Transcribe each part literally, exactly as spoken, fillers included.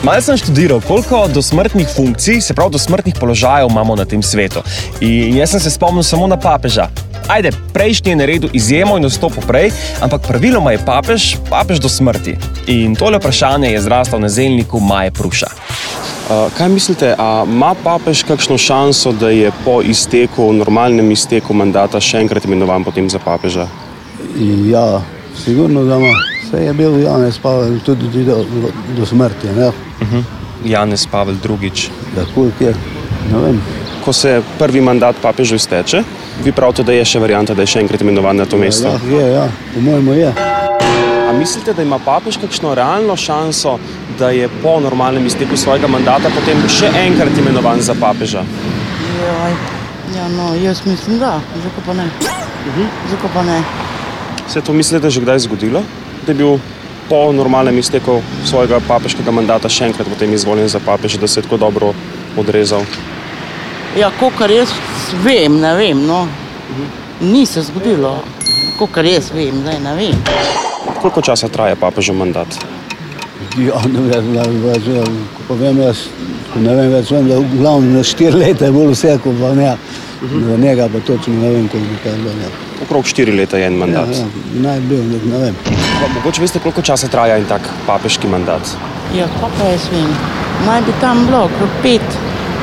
Malo sem študiral, koliko dosmrtnih funkcij, se pravi dosmrtnih položajev imamo na tem svetu. In jaz sem se spomnil samo na papeža. Ajde, prejšnji je naredil izjemo in vstopil prej, ampak praviloma je papež, papež do smrti. In tole vprašanje je zraslo na zelniku Maje Pruša. Uh, kaj mislite, a ima papež kakšno šanso, da je po izteku, normalnem izteku mandata še enkrat imenovan potem za papeža? Ja, sigurno da ima. Vse je bil Janez Pavel tudi do, do, do smrti, ne? Uh-huh. Janez Pavel drugič. Ja, koliko je, ne vem. Ko se prvi mandat papežu izteče, vi pravite, da je še varianta, da je še enkrat imenovan na to mesto? Ja, je, ja, po mojemu je. A mislite, da ima papež kakšno realno šanso, da je po normalnem izteku svojega mandata potem še enkrat imenovan za papeža? Ja, ja no, jaz mislim, da. Zakaj pa ne? Uh-huh. Zakaj pa ne? Se to mislite že kdaj zgodilo? Da je bil po normalnem izteku svojega papeškega mandata še enkrat potem izvoljen za papeža, da se je tako dobro odrezal? Ja, kolikor jaz vem, ne vem, no. Ni se zgodilo. Kolikor jaz vem, zdaj ne vem. Koliko časa traja papežev mandat? Ja, ne vem, več, ko vem jaz, ko ne vem več, vem, da v glavnem na štiri leta je bolj vse, ko pa ne, za njega pa točno ne vem, koliko kaj je bilo. Okrog štiri leta je en mandat. Ja, ja, naj bil, ne vem. Pa, mogoče veste, koliko časa traja en tak papeški mandat? Ja, pa pa jaz vem. Naj bi tam bilo okrog pet,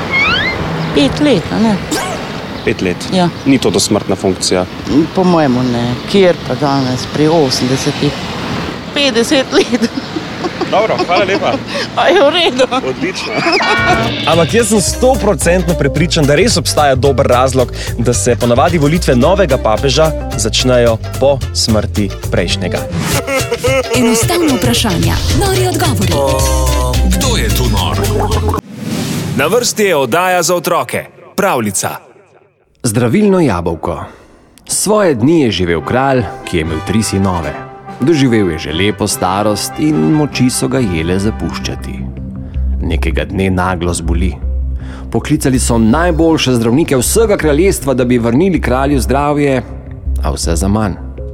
pet let, a ne? Pet let? Ja. Ni to dosmrtna funkcija? Po mojemu ne. Kjer pa danes pri osemdesetih? petdeset let. Dobro, hvala lepa. A je v redu. Odlično. Ampak jaz sem stoprocentno prepričan, da res obstaja dober razlog, da se ponavadi volitve novega papeža začnejo po smrti prejšnjega. Enostavno vprašanja, nori odgovori. O, kdo je tu nor? Na vrsti je oddaja za otroke. Pravljica. Zdravilno jabolko. Svoje dni je živel kralj, ki je imel tri sinove. Doživel je že lepo starost in moči so ga jele zapuščati. Nekega dne naglo zboli. Poklicali so najboljše zdravnike vsega kraljestva, da bi vrnili kralju zdravje, a vse zaman.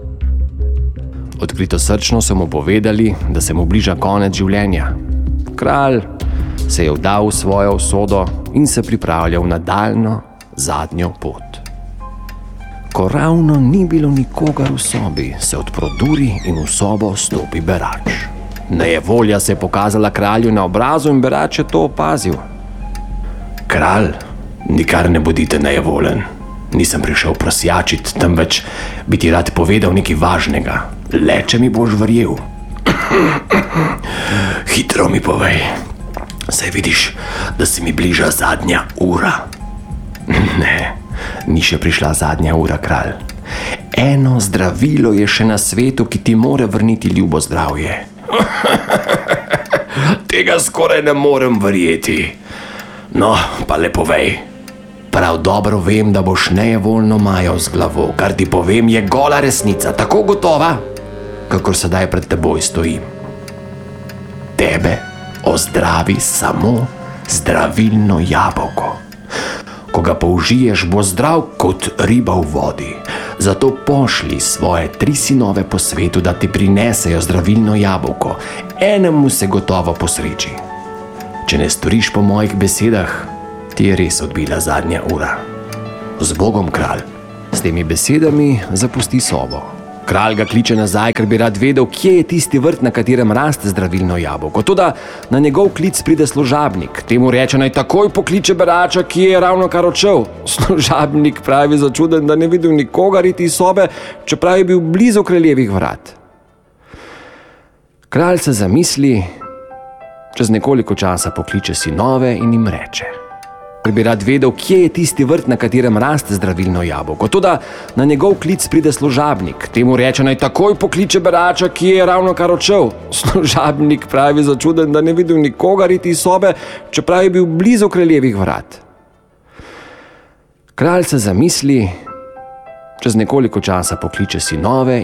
Odkritosrčno so mu povedali, da se mu bliža konec življenja. Kralj se je vdal v svojo usodo in se pripravljal na daljno zadnjo pot. Ko ravno ni bilo nikogar v sobi, se odpro duri in v sobo stopi berač. Nejevolja se je pokazala kralju na obrazu in berač je to opazil. Kralj, nikar ne bodite nejevolen. Nisem prišel prosjačit, temveč bi ti rad povedal nekaj važnega. Le, če mi boš verjel. Hitro mi povej. Saj vidiš, da se mi bliža zadnja ura. Ne, ni še prišla zadnja ura, kralj. Eno zdravilo je še na svetu, ki ti more vrniti ljubo zdravje. Tega skoraj ne morem verjeti. No, pa le povej. Prav dobro vem, da boš nejevoljno majal z glavo. Kar ti povem, je gola resnica, tako gotova, kakor sedaj pred teboj stojim. Tebe ozdravi samo zdravilno jabolko. Ko ga použiješ, bo zdrav kot riba v vodi. Zato pošli svoje tri sinove po svetu, da ti prinesejo zdravilno jabolko. Enemu se gotovo posreči. Če ne storiš po mojih besedah, ti je res odbila zadnja ura. Z Bogom, kralj. S temi besedami zapusti sobo. Kralj ga kliče nazaj, ker bi rad vedel, kje je tisti vrt, na katerem raste zdravilno jabolko. Toda na njegov klic pride služabnik. Temu reče, naj takoj pokliče berača, ki je ravno kar odšel. Služabnik pravi začuden, da ne videl nikogar iti iz sobe, čeprav je bil blizu kraljevih vrat. Kralj se zamisli, čez nekoliko časa pokliče sinove in jim reče, ker bi rad vedel, kje je tisti vrt, na katerem raste zdravilno jabolko. Toda na njegov klic pride služabnik. Temu reče, naj takoj pokliče berača, ki je ravno kar odšel. Služabnik pravi začuden, da ne videl nikogar iti iz sobe, čeprav je bil blizu kraljevih vrat. Kralj se zamisli, čez nekoliko časa pokliče sinove